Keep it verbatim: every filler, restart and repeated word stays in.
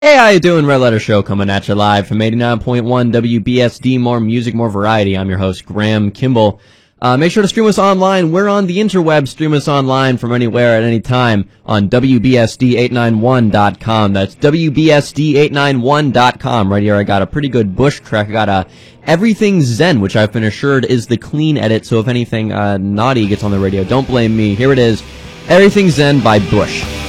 Hey, how you doing? Red Letter Show coming at you live from eighty-nine point one W B S D. More music, more variety. I'm your host, Graham Kimball. Uh, make sure to stream us online. We're on the interweb. Stream us online from anywhere at any time on W B S D eight ninety-one dot com. That's W B S D eight ninety-one dot com. Right here, I got a pretty good Bush track. I got a Everything Zen, which I've been assured is the clean edit. So if anything uh, naughty gets on the radio, don't blame me. Here it is, Everything Zen by Bush.